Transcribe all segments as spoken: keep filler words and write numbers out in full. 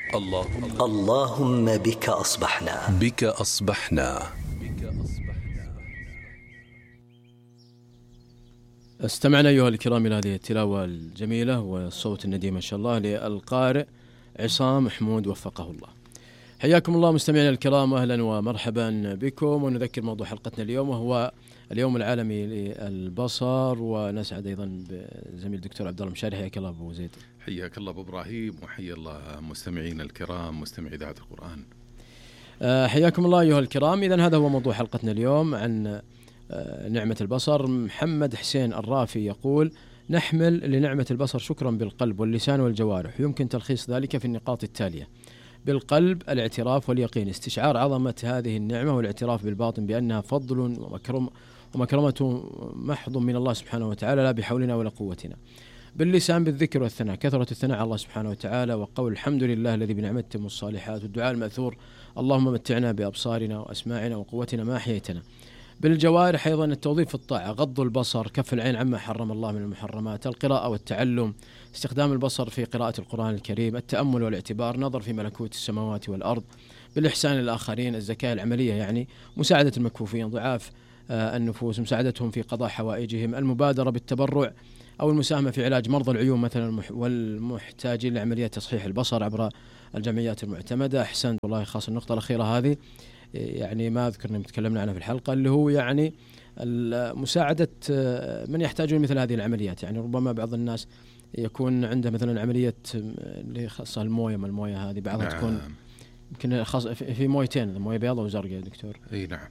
اللهم اللهم بك أصبحنا بك أصبحنا. استمعنا أيها الكرام إلى هذه التلاوة الجميلة والصوت الندي ما شاء الله للقارئ عصام محمود وفقه الله. حياكم الله مستمعينا الكرام، أهلا ومرحبا بكم. ونذكر موضوع حلقتنا اليوم وهو اليوم العالمي للبصر، ونسعد أيضا بزميل الدكتور عبد الله مشاري. حياك الله أبو زيد. حياك الله أبو إبراهيم، وحيا الله مستمعين الكرام مستمعي إذاعة القرآن. حياكم الله أيها الكرام. إذن هذا هو موضوع حلقتنا اليوم عن نعمة البصر. محمد حسين الرافي يقول: نحمل لنعمة البصر شكرا بالقلب واللسان والجوارح، يمكن تلخيص ذلك في النقاط التالية: بالقلب الاعتراف واليقين، استشعار عظمة هذه النعمة والاعتراف بالباطن بأنها فضل ومكرم ومكرمة محض من الله سبحانه وتعالى لا بحولنا ولا قوتنا. باللسان بالذكر والثناء، كثرة الثناء على الله سبحانه وتعالى وقول الحمد لله الذي بنعمته تتم الصالحات، والدعاء المأثور اللهم متعنا بأبصارنا وأسماعنا وقوتنا ما أحييتنا. بالجوارح أيضا التوظيف في الطاعة، غض البصر، كف العين عما حرم الله من المحرمات، القراءة والتعلم، استخدام البصر في قراءة القرآن الكريم، التأمل والاعتبار، نظر في ملكوت السماوات والأرض، بالإحسان للآخرين، الزكاة العملية يعني مساعدة المكفوفين، ضعاف آه النفوس، مساعدتهم في قضاء حوائجهم، المبادرة بالتبرع أو المساهمة في علاج مرضى العيون مثلا والمحتاجين لعملية تصحيح البصر عبر الجمعيات المعتمدة. أحسنت والله، خاصة النقطة الأخيرة هذه يعني ما أذكر أن تكلمنا عنها في الحلقة، اللي هو يعني مساعدة من يحتاجون مثل هذه العمليات. يعني ربما بعض الناس يكون عنده مثلا عملية اللي خاصة الموية، ما الموية هذه بعضها نعم. تكون يمكن خاص في مويتين، موية بيضاء وزرقاء يا دكتور. اي نعم.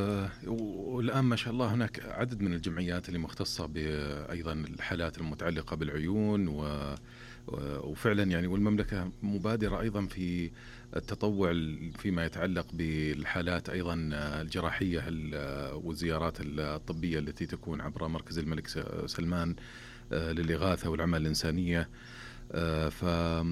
والآن ما شاء الله هناك عدد من الجمعيات اللي مختصة بأيضا الحالات المتعلقة بالعيون، و وفعلا يعني والمملكة مبادرة أيضا في التطوع فيما يتعلق بالحالات أيضا الجراحية والزيارات الطبية التي تكون عبر مركز الملك سلمان للإغاثة والأعمال الإنسانية. ف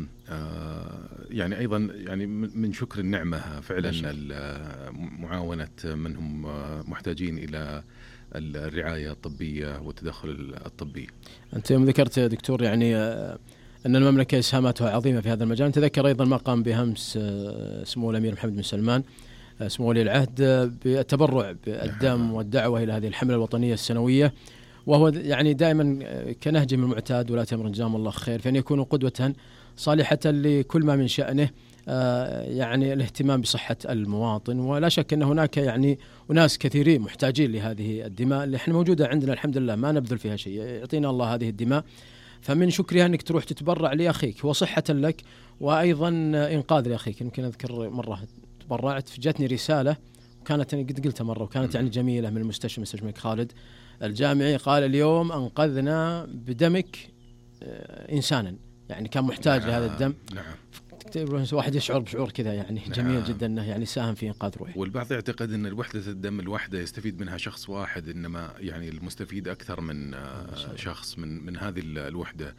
يعني أيضا يعني من شكر النعمة فعلا معاونة من هم محتاجين إلى الرعاية الطبية والتدخل الطبي. أنت يوم ذكرت يا دكتور يعني أن المملكة إسهاماتها عظيمة في هذا المجال، تذكر أيضا ما قام بهمس سمو الأمير محمد بن سلمان سمو ولي العهد بالتبرع بالدم والدعوة إلى هذه الحملة الوطنية السنوية، وهو يعني دائما كنهجهم المعتاد ولا تمر جزاهم الله خير، فأن يكونوا قدوة صالحة لكل ما من شأنه يعني الاهتمام بصحة المواطن. ولا شك أن هناك يعني أناس كثيرين محتاجين لهذه الدماء اللي احنا موجودة عندنا الحمد لله، ما نبذل فيها شيء، يعطينا الله هذه الدماء، فمن شكرها أنك تروح تتبرع لأخيك وصحة لك وأيضا إنقاذ لأخيك. يمكن أذكر مرة تبرعت فجتني رسالة وكانت أنا قد قلتها مرة وكانت يعني جميلة من المستشفى مستشفى الملك خالد الجامعي، قال اليوم أنقذنا بدمك إنسانا يعني كان محتاج نعم. لهذا الدم. نعم. واحد يشعر بشعور كذا يعني نعم. جميل جدا أنه يعني ساهم في إنقاذ روحه. والبعض يعتقد أن الوحدة الدم الواحدة يستفيد منها شخص واحد، إنما يعني المستفيد أكثر من شخص من من هذه الوحدة.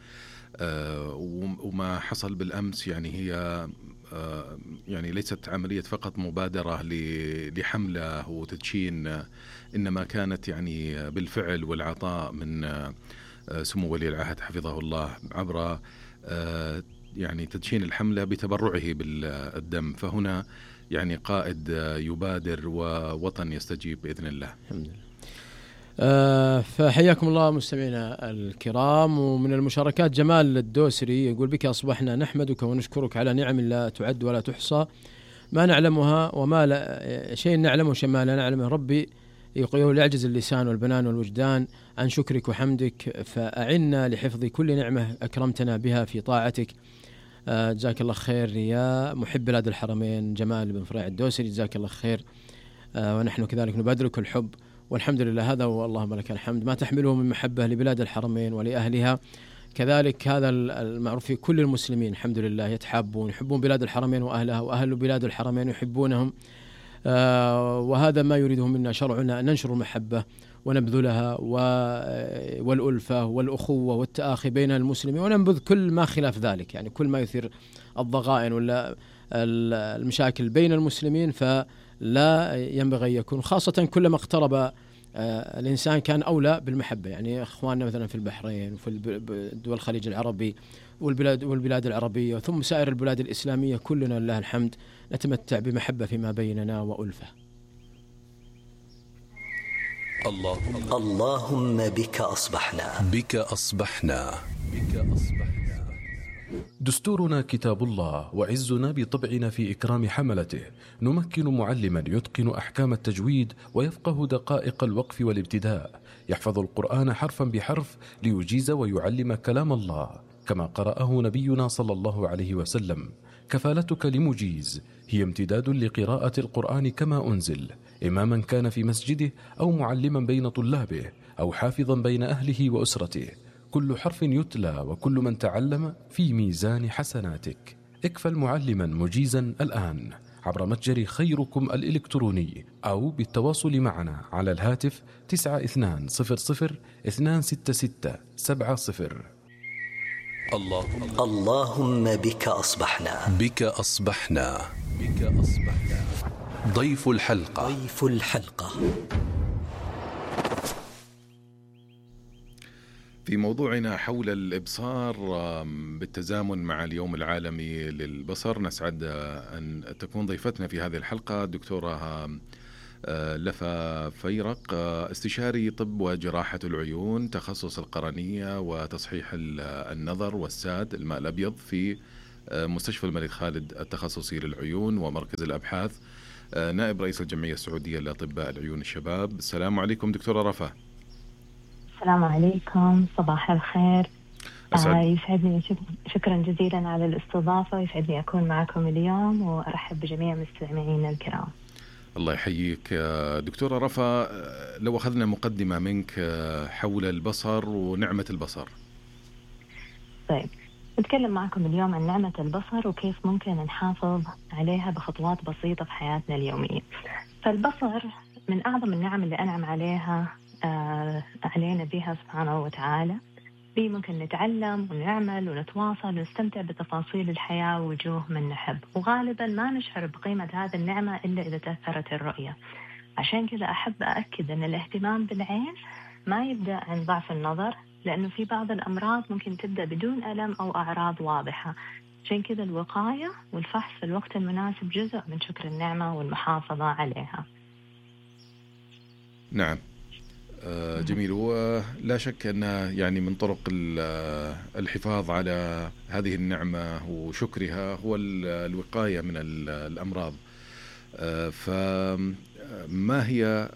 وما حصل بالأمس يعني هي يعني ليست عملية فقط مبادرة لحملة وتدشين، إنما كانت يعني بالفعل والعطاء من سمو ولي العهد حفظه الله عبر يعني تدشين الحملة بتبرعه بالدم. فهنا يعني قائد يبادر ووطن يستجيب بإذن الله. الحمد لله. أه فحياكم الله مستمعينا الكرام. ومن المشاركات جمال الدوسري يقول: بك أصبحنا نحمدك ونشكرك على نعم لا تعد ولا تحصى، ما نعلمها وما لا شيء نعلمه شما لا نعلمه. ربي يقول يعجز اللسان والبنان والوجدان عن شكرك وحمدك، فأعنا لحفظ كل نعمة أكرمتنا بها في طاعتك. أه جزاك الله خير يا محب بلاد الحرمين جمال بن فريع الدوسري، جزاك الله خير. أه ونحن كذلك نبادلك الحب والحمد لله. هذا والله لك الحمد ما تحمله من محبة لبلاد الحرمين ولأهلها، كذلك هذا المعروف في كل المسلمين الحمد لله، يتحابون يحبون بلاد الحرمين وأهلها، وأهل بلاد الحرمين يحبونهم. آه وهذا ما يريده منا شرعنا، أن ننشر المحبة ونبذلها والألفة والأخوة والتآخي بين المسلمين، وننبذ كل ما خلاف ذلك، يعني كل ما يثير الضغائن ولا المشاكل بين المسلمين فلا ينبغي يكون، خاصة كلما اقترب آه الإنسان كان أولى بالمحبة. يعني إخواننا مثلا في البحرين وفي دول الخليج العربي والبلاد والبلاد العربية ثم سائر البلاد الإسلامية، كلنا لله الحمد نتمتع بمحبة فيما بيننا وألفة. اللهم اللهم بك أصبحنا بك أصبحنا بك أصبحنا. دستورنا كتاب الله، وعزنا بطبعنا في إكرام حملته. نمكن معلما يتقن أحكام التجويد ويفقه دقائق الوقف والابتداء، يحفظ القرآن حرفا بحرف ليجيز ويعلم كلام الله كما قرأه نبينا صلى الله عليه وسلم. كفالتك لمجيز هي امتداد لقراءة القرآن كما أنزل، إماما كان في مسجده أو معلما بين طلابه أو حافظا بين أهله وأسرته. كل حرف يتلى وكل من تعلم في ميزان حسناتك. اكفل معلما مجيزا الآن عبر متجر خيركم الإلكتروني أو بالتواصل معنا على الهاتف تسعة اثنان صفر صفر اثنان ستة ستة سبعة صفر. اللهم اللهم بك أصبحنا بك أصبحنا بك أصبحنا. ضيف الحلقة ضيف الحلقة. في موضوعنا حول الإبصار بالتزامن مع اليوم العالمي للبصر، نسعد أن تكون ضيفتنا في هذه الحلقة الدكتورة لفا فيرق، استشاري طب وجراحة العيون، تخصص القرنية وتصحيح النظر والساد الماء الأبيض في مستشفى الملك خالد التخصصي للعيون ومركز الأبحاث، نائب رئيس الجمعية السعودية لأطباء العيون الشباب. السلام عليكم دكتورة رفا. السلام عليكم، صباح الخير. آه يسعدني، شكرا جزيلا على الاستضافة، يسعدني أكون معكم اليوم وأرحب بجميع مستمعينا الكرام. الله يحييك دكتورة رفا. لو أخذنا مقدمة منك حول البصر ونعمة البصر. طيب، نتكلم معكم اليوم عن نعمة البصر وكيف ممكن نحافظ عليها بخطوات بسيطة في حياتنا اليومية. فالبصر من أعظم النعم اللي أنعم عليها آه علينا بها سبحانه وتعالى. به ممكن نتعلم ونعمل ونتواصل ونستمتع بتفاصيل الحياة ووجوه من نحب، وغالبا ما نشعر بقيمة هذه النعمة إلا إذا تأثرت الرؤية. عشان كذا أحب أأكد أن الاهتمام بالعين ما يبدأ عن ضعف النظر، لأنه في بعض الأمراض ممكن تبدأ بدون ألم أو أعراض واضحة. عشان كذا الوقاية والفحص في الوقت المناسب جزء من شكر النعمة والمحافظة عليها. نعم، جميل. ولا شك أن يعني من طرق الحفاظ على هذه النعمة وشكرها هو الوقاية من الأمراض. فما هي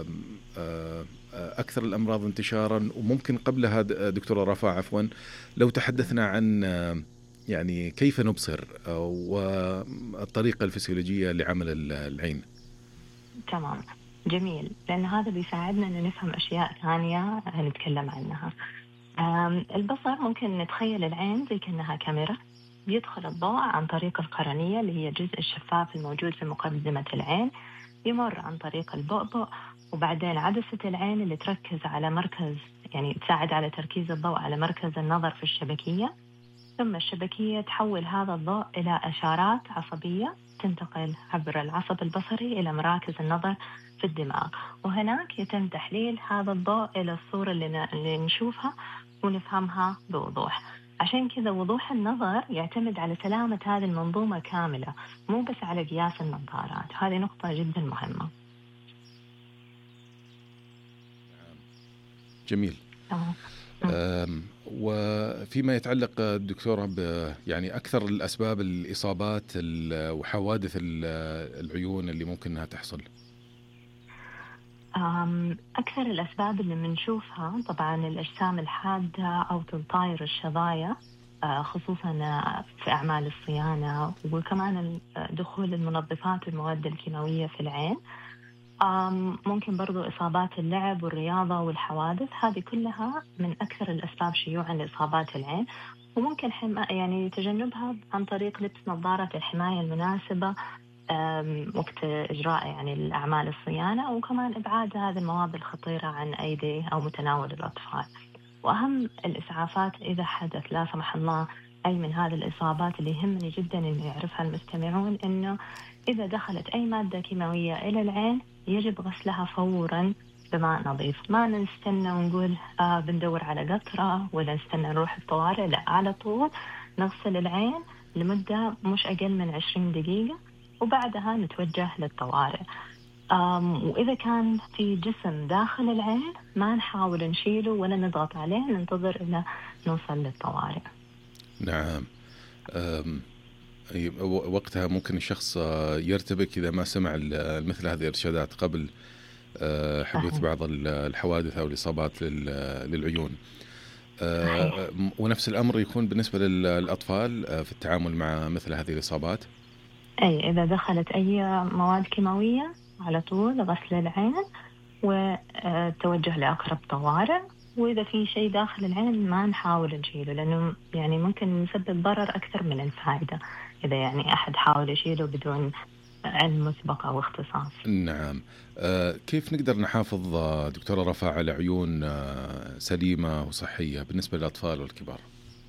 أكثر الأمراض انتشارا؟ وممكن قبلها دكتورة رفا عفوا لو تحدثنا عن يعني كيف نبصر والطريقة الفسيولوجية لعمل العين. تمام، جميل، لأن هذا بيساعدنا أن نفهم أشياء ثانية نتكلم عنها. البصر ممكن نتخيل العين زي كأنها كاميرا، بيدخل الضوء عن طريق القرنية اللي هي الجزء الشفاف الموجود في مقدمة العين، يمر عن طريق البؤبؤ، وبعدين عدسة العين اللي تركز على مركز، يعني تساعد على تركيز الضوء على مركز النظر في الشبكية، ثم الشبكية تحول هذا الضوء إلى إشارات عصبية تنتقل عبر العصب البصري إلى مراكز النظر في الدماغ، وهناك يتم تحليل هذا الضوء إلى الصورة اللي نشوفها ونفهمها بوضوح. عشان كذا وضوح النظر يعتمد على سلامة هذه المنظومة كاملة، مو بس على قياس النظارات. هذه نقطة جدا مهمة. جميل. وفيما يتعلق دكتورة ب يعني أكثر الأسباب الإصابات وحوادث العيون اللي ممكن أنها تحصل. أكثر الأسباب اللي بنشوفها طبعا الأجسام الحادة أو تطاير الشظايا، خصوصا في أعمال الصيانة، وكمان دخول المنظفات والمواد الكيماوية في العين. ممكن برضو إصابات اللعب والرياضة والحوادث، هذه كلها من أكثر الأسباب شيوعا لإصابات العين، وممكن حما يعني تجنبها عن طريق لبس نظارة الحماية المناسبة وقت إجراء يعني الأعمال الصيانة، وكمان إبعاد هذه المواد الخطيرة عن أيدي أو متناول الأطفال. وأهم الإسعافات إذا حدث لا سمح الله أي من هذه الإصابات اللي يهمني جدا إنه يعرفها المستمعون، إنه إذا دخلت أي مادة كيماوية إلى العين يجب غسلها فورا بماء نظيف. ما نستنى ونقول آه بندور على قطرة ولا نستنى نروح الطوارئ، لا، على طول نغسل العين لمدة مش أقل من عشرين دقيقة وبعدها نتوجه للطوارئ. وإذا كان في جسم داخل العين ما نحاول نشيله ولا نضغط عليه، ننتظر إلى نوصل للطوارئ. نعم. وقتها ممكن الشخص يرتبك إذا ما سمع مثل هذه الإرشادات قبل حدوث بعض الحوادث أو الإصابات للعيون. صحيح. ونفس الأمر يكون بالنسبة للأطفال في التعامل مع مثل هذه الإصابات. أي إذا دخلت أي مواد كيماوية على طول غسل العين وتوجه لأقرب طوارئ. وإذا في شيء داخل العين ما نحاول نشيله، لأنه يعني ممكن يسبب ضرر أكثر من الفائدة إذا يعني أحد حاول يشيله بدون علم مسبق أو اختصاص. نعم. آه كيف نقدر نحافظ دكتورة رفاء على عيون آه سليمة وصحية بالنسبة للأطفال والكبار؟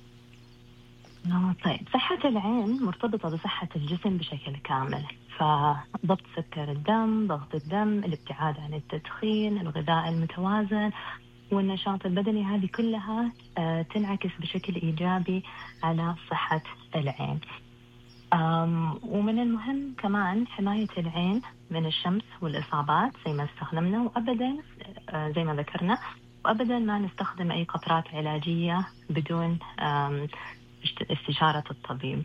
آه طيب، صحة العين مرتبطة بصحة الجسم بشكل كامل، فضبط سكر الدم، ضغط الدم، الابتعاد عن التدخين، الغذاء المتوازن والنشاط البدني، هذه كلها آه تنعكس بشكل إيجابي على صحة العين. ومن المهم كمان حماية العين من الشمس والإصابات زي ما استخدمنا، وأبدا آه زي ما ذكرنا، وأبدا ما نستخدم أي قطرات علاجية بدون استشارة الطبيب.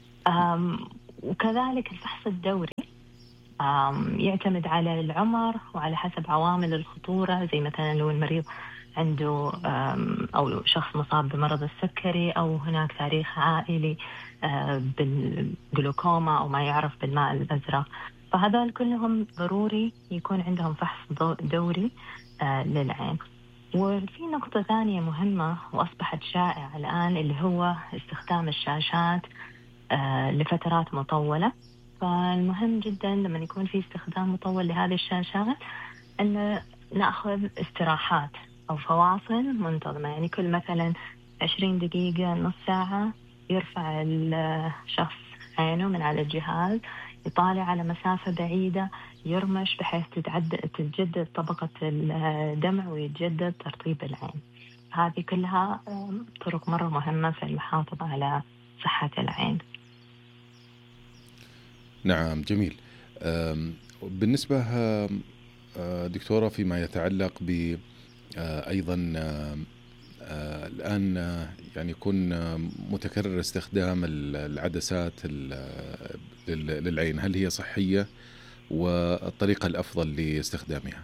وكذلك الفحص الدوري يعتمد على العمر وعلى حسب عوامل الخطورة، زي مثلا لو المريض عنده أو شخص مصاب بمرض السكري أو هناك تاريخ عائلي بالجلوكوما أو ما يعرف بالماء الأزرق، فهذول كلهم ضروري يكون عندهم فحص دوري للعين. وفي نقطة ثانية مهمة وأصبحت شائعة الآن، اللي هو استخدام الشاشات لفترات مطولة. فالمهم جدا لما يكون في استخدام مطول لهذه الشاشات أن نأخذ استراحات أو فواصل منتظمة، يعني كل مثلا عشرين دقيقة، نص ساعة، يرفع الشخص عينه من على الجهاز، يطالع على مسافة بعيدة، يرمش بحيث تتجدد طبقة الدمع ويتجدد ترطيب العين. هذه كلها طرق مرة مهمة في المحافظة على صحة العين. نعم، جميل. بالنسبة دكتورة فيما يتعلق ب أيضا الآن يعني يكون متكرر استخدام العدسات للعين، هل هي صحية والطريقة الأفضل لاستخدامها؟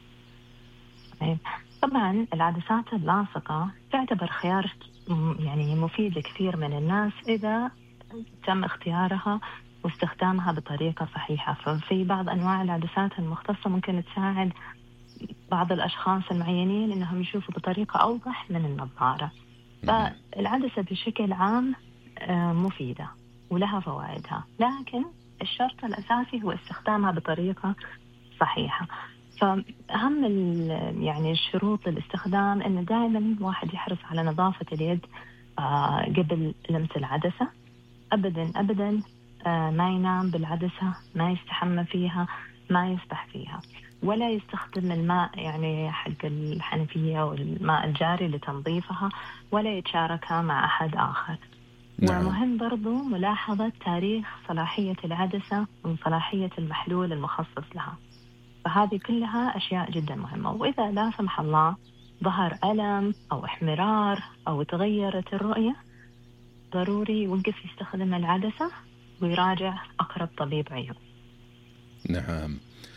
طبعا العدسات اللاصقة تعتبر خيار يعني مفيد لكثير من الناس إذا تم اختيارها واستخدامها بطريقة صحيحة. ففي بعض أنواع العدسات المختصة ممكن تساعد بعض الأشخاص المعينين إنهم يشوفوا بطريقة أوضح من النظارة. فالعدسة بشكل عام مفيدة ولها فوائدها، لكن الشرط الأساسي هو استخدامها بطريقة صحيحة. فأهم يعني الشروط للاستخدام إنه دائما واحد يحرص على نظافة اليد قبل لمس العدسة. أبدا أبدا ما ينام بالعدسة، ما يستحمى فيها، ما يسبح فيها، ولا يستخدم الماء يعني حق الحنفية والماء الجاري لتنظيفها، ولا يتشاركها مع أحد آخر. نعم. ومهم برضو ملاحظة تاريخ صلاحية العدسة وصلاحية المحلول المخصص لها، فهذه كلها أشياء جدا مهمة. وإذا لا سمح الله ظهر ألم أو احمرار أو تغيرت الرؤية، ضروري يوقف يستخدم العدسة ويراجع أقرب طبيب عيون. نعم.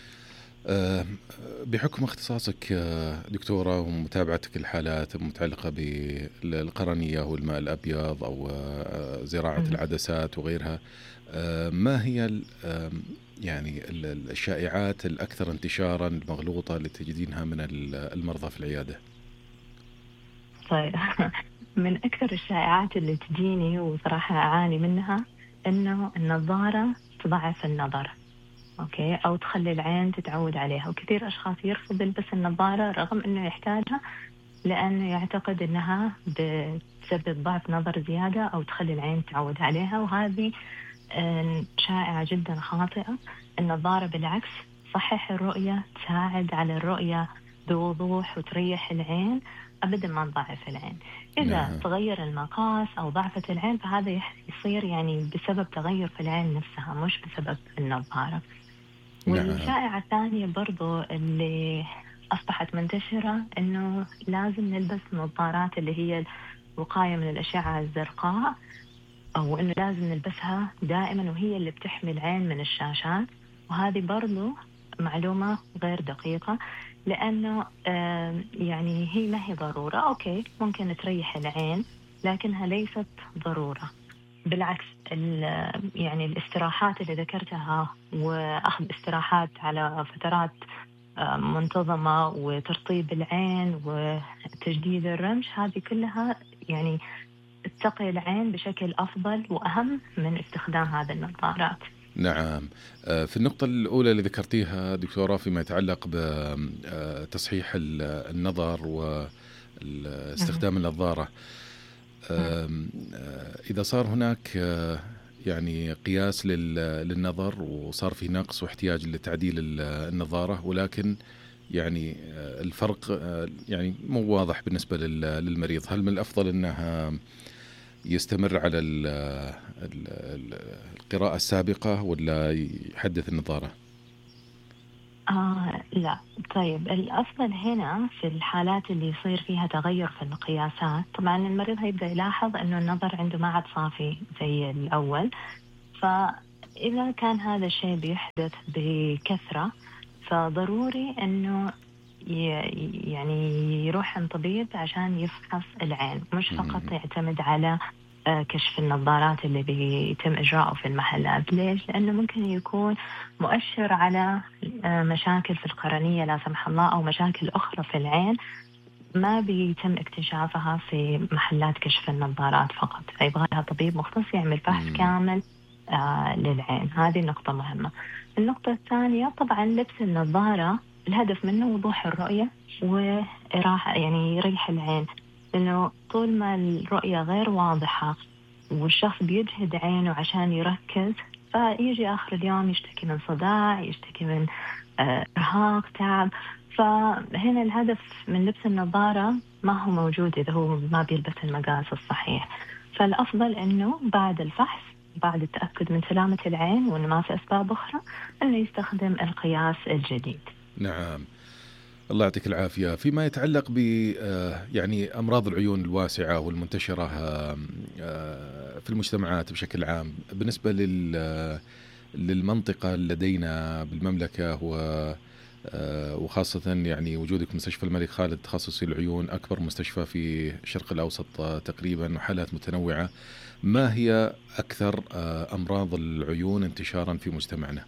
بحكم اختصاصك دكتورة ومتابعتك الحالات المتعلقة بالقرنية والماء الأبيض أو زراعة م- العدسات وغيرها، ما هي يعني الشائعات الأكثر انتشارا المغلوطة اللي تجدينها من المرضى في العيادة؟ طيب، من أكثر الشائعات اللي تجيني وصراحة أعاني منها إنه النظارة تضعف النظر، أوكي، أو تخلي العين تتعود عليها. وكثير أشخاص يرفض يلبس النظارة رغم إنه يحتاجها، لأنه يعتقد إنها بتسبب ضعف نظر زيادة أو تخلي العين تتعود عليها، وهذه شائعة جدا خاطئة. النظارة بالعكس تصحح الرؤية، تساعد على الرؤية بوضوح وتريح العين، أبدا ما تضعف العين. إذا نعم. تغير المقاس أو ضعفت العين فهذا يصير يعني بسبب تغير في العين نفسها مش بسبب النظارة. نعم. والشائعة الثانية برضو اللي أصبحت منتشرة إنه لازم نلبس نظارات اللي هي الوقاية من الأشعة الزرقاء، أو إنه لازم نلبسها دائما وهي اللي بتحمي العين من الشاشات. وهذه برضو معلومة غير دقيقة، لأنه آه يعني هي ما هي ضرورة. أوكي ممكن تريح العين لكنها ليست ضرورة. بالعكس يعني الاستراحات اللي ذكرتها وأخذ استراحات على فترات منتظمة وترطيب العين وتجديد الرمش، هذه كلها يعني تقي العين بشكل أفضل وأهم من استخدام هذه النظارات. نعم. في النقطة الأولى اللي ذكرتيها دكتورة فيما يتعلق بتصحيح النظر واستخدام النظارة، إذا صار هناك يعني قياس للنظر وصار في نقص واحتياج لتعديل النظارة، ولكن يعني الفرق يعني مو واضح بالنسبة للمريض، هل من الأفضل أنها يستمر على القراءة السابقة ولا يحدث النظارة؟ آه لا. طيب الأفضل هنا في الحالات اللي يصير فيها تغير في القياسات، طبعا المريض هيبدأ يلاحظ أنه النظر عنده ما عاد صافي زي الأول. فإذا كان هذا الشيء بيحدث بكثرة فضروري أنه يعني يروح عند طبيب عشان يفحص العين، مش فقط يعتمد على كشف النظارات اللي بيتم إجراءه في المحلات. ليش؟ لأنه ممكن يكون مؤشر على مشاكل في القرنية لا سمح الله أو مشاكل أخرى في العين ما بيتم اكتشافها في محلات كشف النظارات فقط، فيبغى لها طبيب مختص يعمل فحص كامل آه للعين. هذه نقطة مهمة. النقطة الثانية طبعا لبس النظارة الهدف منه وضوح الرؤية وراحة، يعني يريح العين، لأنه طول ما الرؤية غير واضحة والشخص بيجهد عينه عشان يركز فيجي آخر اليوم يشتكي من صداع، يشتكي من إرهاق، تعب. فهنا الهدف من لبس النظارة ما هو موجود إذا هو ما بيلبس المقاس الصحيح. فالأفضل أنه بعد الفحص بعد التأكد من سلامة العين وأنه ما في أسباب أخرى أنه يستخدم القياس الجديد. نعم. الله يعطيك العافية. فيما يتعلق ب يعني أمراض العيون الواسعة والمنتشرة في المجتمعات بشكل عام بالنسبة للمنطقة لدينا بالمملكة وخاصة يعني وجودك مستشفى الملك خالد تخصصي العيون أكبر مستشفى في الشرق الأوسط تقريبا وحالات متنوعة، ما هي أكثر أمراض العيون انتشارا في مجتمعنا؟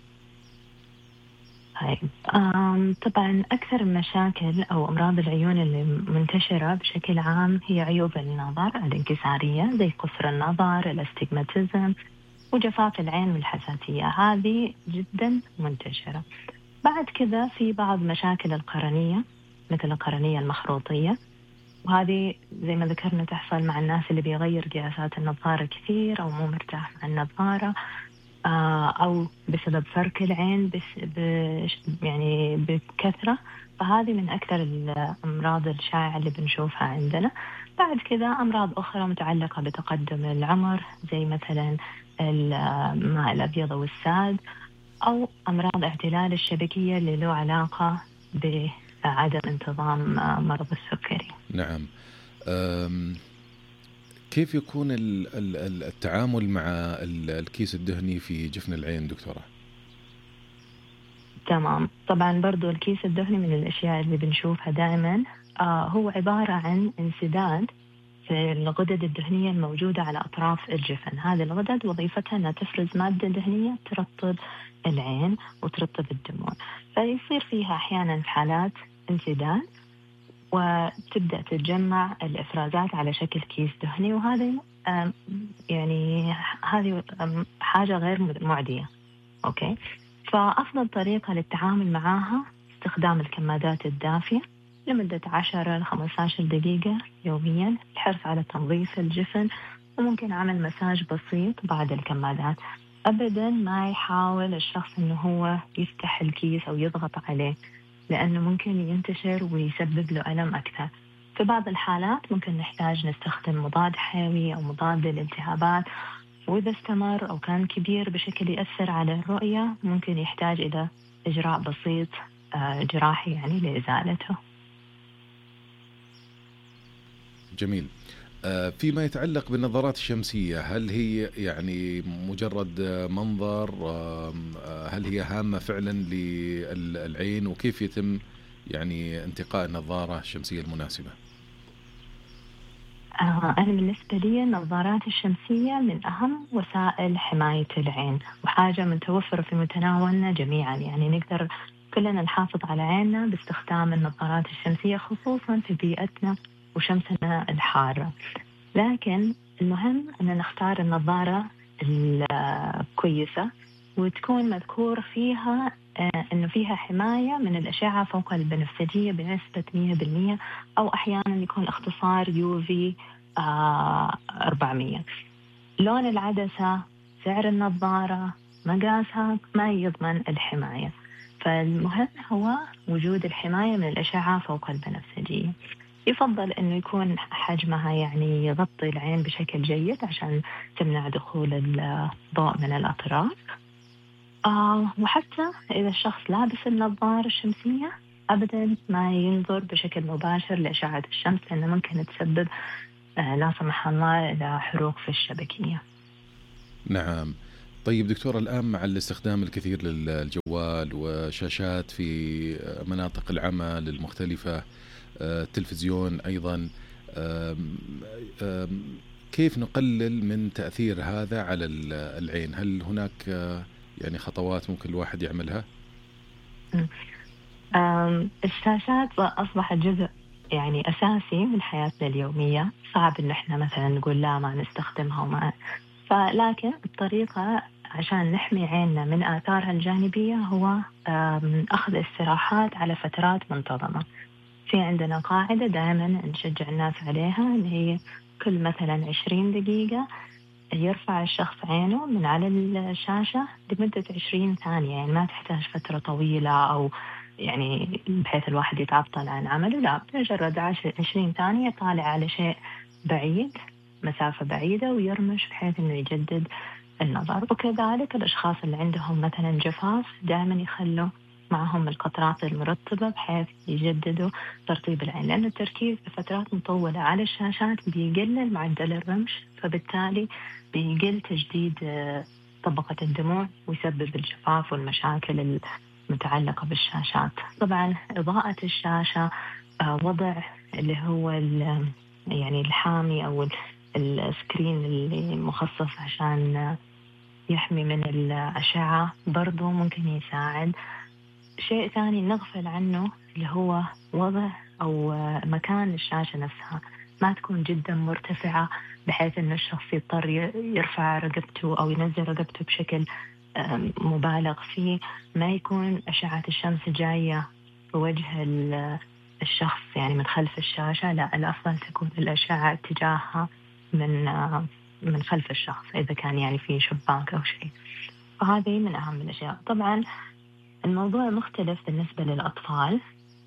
طيب طبعا أكثر المشاكل أو أمراض العيون اللي منتشرة بشكل عام هي عيوب النظر الانكسارية زي قصر النظر، الاستجماتيزم، وجفاف العين والحساسية. هذه جدا منتشرة. بعد كذا في بعض مشاكل القرنية مثل القرنية المخروطية، وهذه زي ما ذكرنا تحصل مع الناس اللي بيغير قياسات النظارة كثير أو مو مرتاح مع النظارة أو بسبب فرك العين بس يعني بكثرة. فهذه من أكثر الأمراض الشائعة اللي بنشوفها عندنا. بعد كذا أمراض أخرى متعلقة بتقدم العمر زي مثلا الماء الأبيض والساد، أو أمراض اعتلال الشبكية اللي له علاقة بعدم انتظام مرض السكري. نعم. كيف يكون التعامل مع الكيس الدهني في جفن العين دكتورة؟ تمام. طبعا برضو الكيس الدهني من الأشياء اللي بنشوفها دائما. آه هو عبارة عن انسداد في الغدد الدهنية الموجودة على أطراف الجفن. هذه الغدد وظيفتها أنها تفرز مادة دهنية ترطب العين وترطب الدموع، فيصير فيها أحيانا حالات انسداد وتبدأ تتجمع الإفرازات على شكل كيس دهني، وهذا يعني هذه حاجة غير معدية. أوكي. فأفضل طريقة للتعامل معها استخدام الكمادات الدافية لمدة عشرة إلى خمسة عشر دقيقة يوميا، الحرص على تنظيف الجفن، وممكن عمل مساج بسيط بعد الكمادات. أبدا ما يحاول الشخص إنه هو يفتح الكيس أو يضغط عليه، لأنه ممكن ينتشر ويسبب له ألم أكثر. في بعض الحالات ممكن نحتاج نستخدم مضاد حيوي أو مضاد للالتهابات، وإذا استمر أو كان كبير بشكل يأثر على الرؤية ممكن يحتاج إلى إجراء بسيط جراحي يعني لإزالته. جميل. فيما يتعلق بالنظارات الشمسية، هل هي يعني مجرد منظر؟ هل هي هامة فعلا للعين؟ وكيف يتم يعني انتقاء النظارة الشمسية المناسبة؟ أنا بالنسبة لي النظارات الشمسية من أهم وسائل حماية العين، وحاجة متوفرة في متناولنا جميعا. يعني نقدر كلنا نحافظ على عيننا باستخدام النظارات الشمسية، خصوصا في بيئتنا وشمسنا الحارة. لكن المهم أن نختار النظارة الكويسة وتكون مذكور فيها أنه فيها حماية من الأشعة فوق البنفسجية بنسبة مية بالمية، أو أحيانا يكون اختصار يو في أربعمية. لون العدسة، سعر النظارة، مقاسها ما يضمن الحماية. فالمهم هو وجود الحماية من الأشعة فوق البنفسجية. يفضل أنه يكون حجمها يعني يغطي العين بشكل جيد عشان تمنع دخول الضوء من الأطراف. آه وحتى إذا الشخص لابس النظارة الشمسية أبدا ما ينظر بشكل مباشر لأشعة الشمس، لأنه ممكن تسبب آه لا سمح الله إلى حروق في الشبكية. نعم. طيب دكتورة، الآن مع الاستخدام الكثير للجوال وشاشات في مناطق العمل المختلفة، التلفزيون أيضا، كيف نقلل من تأثير هذا على العين؟ هل هناك يعني خطوات ممكن الواحد يعملها؟ الشاشات أصبحت جزء يعني أساسي من حياتنا اليومية. صعب إن إحنا مثلا نقول لا ما نستخدمها وما فلكن الطريقة عشان نحمي عيننا من آثارها الجانبية هو أخذ استراحات على فترات منتظمة. في عندنا قاعدة دائما نشجع الناس عليها، اللي هي كل مثلا عشرين دقيقة يرفع الشخص عينه من على الشاشة لمدة عشرين ثانية. يعني ما تحتاج فترة طويلة أو يعني بحيث الواحد يتعطل عن عمله، لا، مجرد عشرين ثانية طالع على شيء بعيد، مسافة بعيدة، ويرمش بحيث أنه يجدد النظر. وكذلك الأشخاص اللي عندهم مثلا جفاف دائما يخلوا معهم القطرات المرطبة بحيث يجددوا ترطيب العين، لأن التركيز بفترات مطولة على الشاشات بيقلل معدل الرمش، فبالتالي بيقل تجديد طبقة الدموع ويسبب الجفاف والمشاكل المتعلقة بالشاشات. طبعا إضاءة الشاشة، وضع اللي هو يعني الحامي أو السكرين اللي مخصص عشان يحمي من الأشعة برضو ممكن يساعد. شيء ثاني نغفل عنه اللي هو وضع أو مكان الشاشة نفسها، ما تكون جدا مرتفعة بحيث أن الشخص يضطر يرفع رقبته أو ينزل رقبته بشكل مبالغ فيه. ما يكون أشعة الشمس جاية بوجه الشخص يعني من خلف الشاشة، لا، الأفضل تكون الأشعة اتجاهها من من خلف الشخص إذا كان يعني في شباك أو شيء. فهذه من أهم الأشياء. طبعا الموضوع مختلف بالنسبة للأطفال.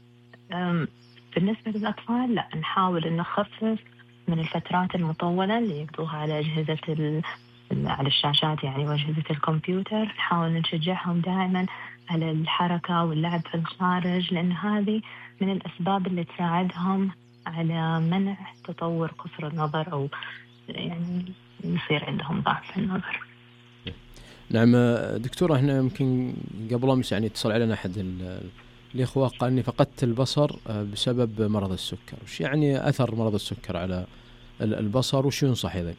بالنسبة للأطفال لا، نحاول أن نخفف من الفترات المطولة اللي يقضوها على أجهزة ال... على الشاشات يعني وأجهزة الكمبيوتر. نحاول نشجعهم دائما على الحركة واللعب في الخارج، لأن هذه من الأسباب اللي تساعدهم على منع تطور قصر النظر أو يعني يصير عندهم ضعف في النظر. نعم دكتورة، هنا يمكن قبل أمس يعني اتصل علينا أحد الإخوة قال إني فقدت البصر بسبب مرض السكر. وش يعني أثر مرض السكر على البصر وش ينصح إذا؟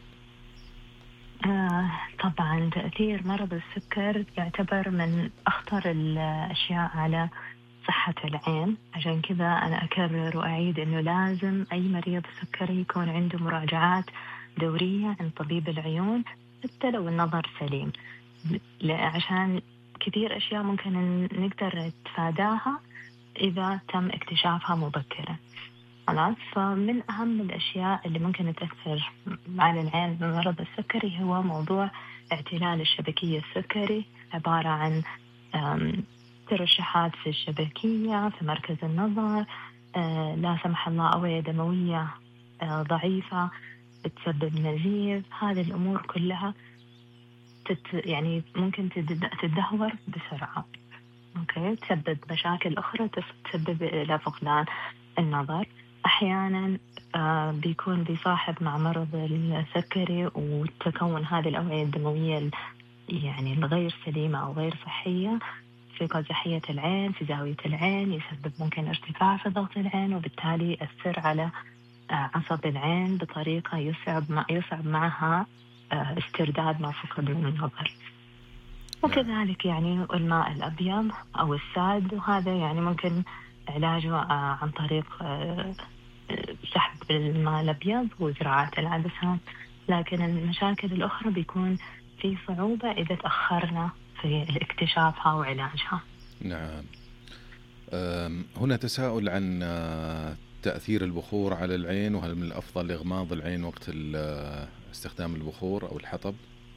آه طبعا تأثير مرض السكر يعتبر من أخطر الأشياء على صحة العين. عشان كذا أنا أكرر وأعيد أنه لازم أي مريض سكري يكون عنده مراجعات دورية عند طبيب العيون حتى لو النظر سليم، عشان كثير أشياء ممكن نقدر نتفاداها إذا تم اكتشافها مبكرا. خلاص، فمن أهم الأشياء اللي ممكن تأثر على العين بمرض السكري هو موضوع اعتلال الشبكية السكري، عبارة عن ترشحات في الشبكية، في مركز النظر، آه لا سمح الله أوعية دموية آه ضعيفة تسبب نزيف. هذه الأمور كلها تت يعني ممكن تتدهور بسرعة، أوكي، تسبب مشاكل أخرى تسبب إلى فقدان النظر. أحيانا آه بيكون بيصاحب مع مرض السكري وتكون هذه الأوعية الدموية يعني الغير سليمة أو غير صحية في قزحية العين، في زاوية العين، يسبب ممكن ارتفاع في ضغط العين، وبالتالي يأثر على عصب العين بطريقة يصعب مع يصعب معها استرداد ما فقد من النظر. وكذلك يعني الماء الأبيض أو الساد، وهذا يعني ممكن علاجه عن طريق سحب الماء الأبيض وزراعة العدسات. لكن المشاكل الأخرى بيكون في صعوبة إذا تأخرنا في الاكتشافها وعلاجها. نعم. هنا تساؤل عن تأثير البخور على العين، وهل من الأفضل إغماض العين وقت استخدام البخور أو الحطب؟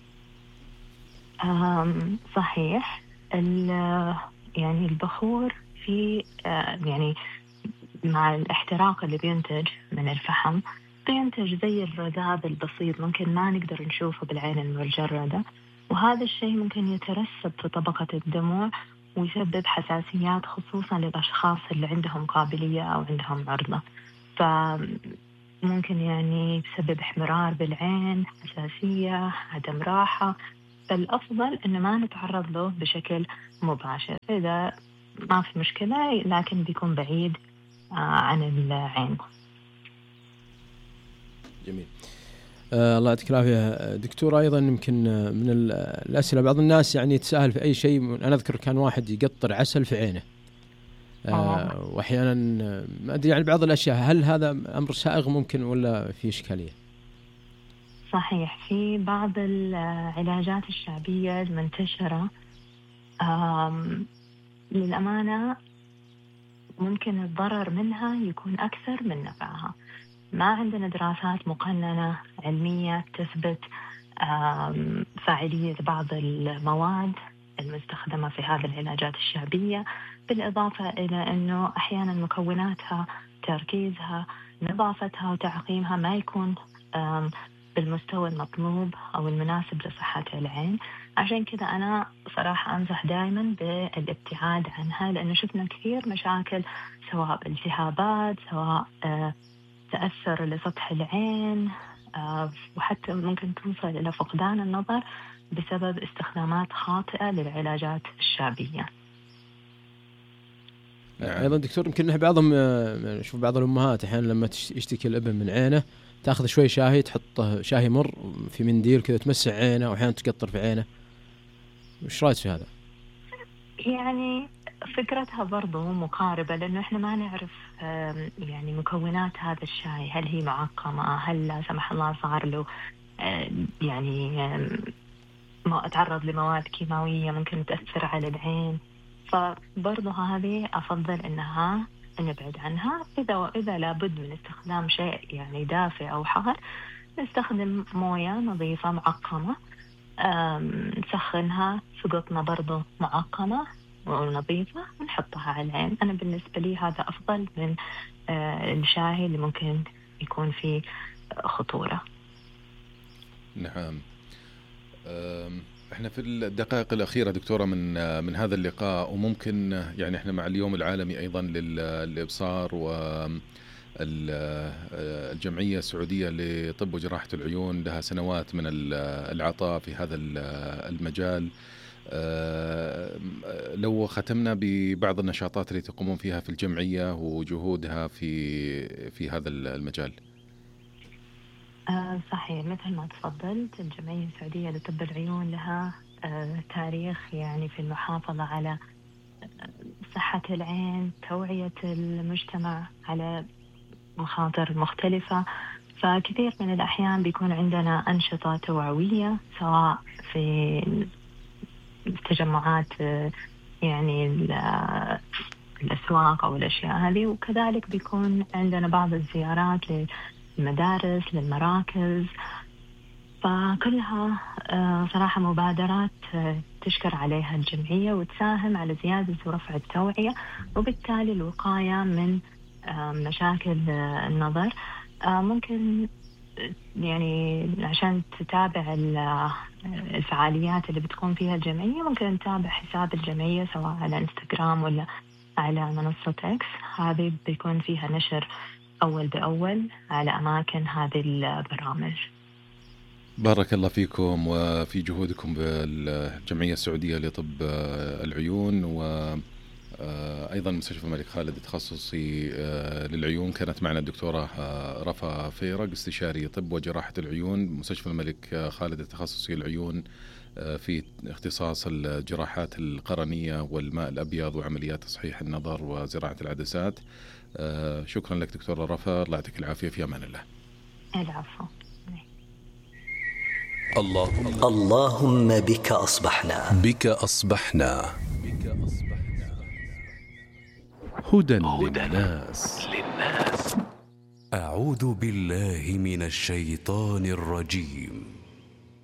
صحيح. يعني البخور في يعني مع الاحتراق اللي بينتج من الفحم بينتج زي الرذاذ البسيط ممكن ما نقدر نشوفه بالعين المجردة، وهذا الشيء ممكن يترسب في طبقة الدموع ويسبب حساسيات خصوصا للأشخاص اللي عندهم قابلية أو عندهم عرضة. فممكن يعني يسبب احمرار بالعين، حساسية، عدم راحة. فالأفضل إنه ما نتعرض له بشكل مباشر. إذا ما في مشكلة لكن بيكون بعيد عن العين. جميل. آه الله يعطيك العافية دكتور. أيضا يمكن من الأسئلة بعض الناس يعني يتساءل في أي شيء. أنا أذكر كان واحد يقطر عسل في عينه آه وأحيانا ما أدري يعني بعض الأشياء، هل هذا أمر سائغ ممكن ولا في إشكالية؟ صحيح، في بعض العلاجات الشعبية المنتشرة للأمانة ممكن الضرر منها يكون أكثر من نفعها. ما عندنا دراسات مقننة علمية تثبت فاعلية بعض المواد المستخدمة في هذه العلاجات الشعبية، بالإضافة إلى أنه أحيانا مكوناتها، تركيزها، نظافتها وتعقيمها ما يكون بالمستوى المطلوب أو المناسب لصحة العين. عشان كذا أنا صراحة أنصح دائما بالابتعاد عنها، لأنه شفنا كثير مشاكل سواء التهابات، سواء تأثر لسطح العين، وحتى ممكن توصل إلى فقدان النظر بسبب استخدامات خاطئة للعلاجات الشعبية. أيضا دكتور يمكن بعضهم نشوف بعض الأمهات أحيانا لما يشتكي الابن من عينه تأخذ شوي شاهي، تحطه شاهي مر في منديل كذا تمسح عينه، وأحيانا تقطر في عينه. وش رأيك في هذا؟ يعني فكرتها برضو مقاربة، لأنه إحنا ما نعرف يعني مكونات هذا الشاي، هل هي معقمة، هل لا سمح الله صار له يعني ما أتعرض لمواد كيماوية ممكن تأثر على العين. فبرضو هذه أفضل إنها نبعد عنها. إذا وإذا لابد من استخدام شيء يعني دافئ أو حار، نستخدم موية نظيفة معقمة، نسخنها في قطنة برضو معقمة ونظيفة ونحطها على العين. أنا بالنسبة لي هذا أفضل من الشاي اللي ممكن يكون فيه خطورة. نعم. احنا في الدقائق الأخيرة دكتورة من من هذا اللقاء، وممكن يعني احنا مع اليوم العالمي أيضا للإبصار والجمعية السعودية لطب وجراحة العيون لها سنوات من العطاء في هذا المجال. لو ختمنا ببعض النشاطات التي تقومون فيها في الجمعية وجهودها في في هذا المجال. آه صحيح، مثل ما تفضلت الجمعية السعودية لطب العيون لها آه تاريخ يعني في المحافظة على صحة العين، توعية المجتمع على مخاطر مختلفة. فكثير من الأحيان بيكون عندنا أنشطة توعوية سواء في التجمعات يعني الأسواق أو الأشياء هذه، وكذلك بيكون عندنا بعض الزيارات للمدارس، للمراكز. فكلها صراحة مبادرات تشكر عليها الجمعية وتساهم على زيادة ورفع التوعية وبالتالي الوقاية من مشاكل النظر. ممكن يعني عشان تتابع الفعاليات اللي بتقوم فيها الجمعية ممكن نتابع حساب الجمعية سواء على انستغرام ولا على منصة إكس، هذه بيكون فيها نشر أول بأول على أماكن هذه البرامج. بارك الله فيكم وفي جهودكم بالجمعية السعودية لطب العيون، وأيضا مستشفى الملك خالد التخصصي للعيون. كانت معنا الدكتورة رفا فيرق استشاري طب وجراحة العيون، مستشفى الملك خالد التخصصي للعيون في اختصاص الجراحات القرنية والماء الأبيض وعمليات تصحيح النظر وزراعة العدسات. شكرا لك دكتورة رفا، الله يعطيك العافية، في أمان الله. العفو. اللهم اللهم بك أصبحنا بك أصبحنا هدى للناس. أعوذ بالله من الشيطان الرجيم.